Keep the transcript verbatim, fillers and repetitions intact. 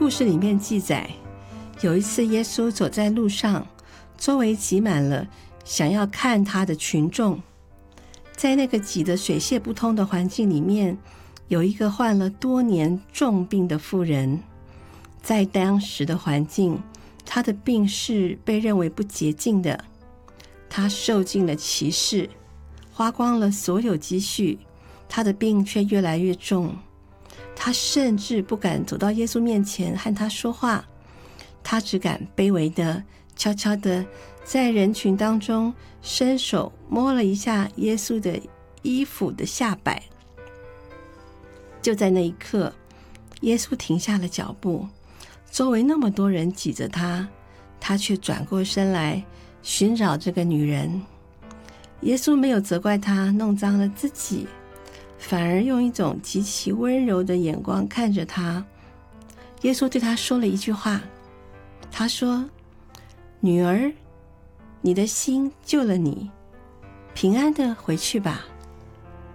故事里面记载，有一次耶稣走在路上，周围挤满了想要看他的群众。在那个挤得水泄不通的环境里面，有一个患了多年重病的妇人。在当时的环境，她的病是被认为不洁净的，她受尽了歧视，花光了所有积蓄，她的病却越来越重。她甚至不敢走到耶稣面前和他说话，她只敢卑微的悄悄的在人群当中伸手摸了一下耶稣的衣服的下摆。就在那一刻，耶稣停下了脚步，周围那么多人挤着他，他却转过身来寻找这个女人。耶稣没有责怪他弄脏了自己，反而用一种极其温柔的眼光看着他。耶稣对他说了一句话，他说：女儿，你的心救了你，平安的回去吧。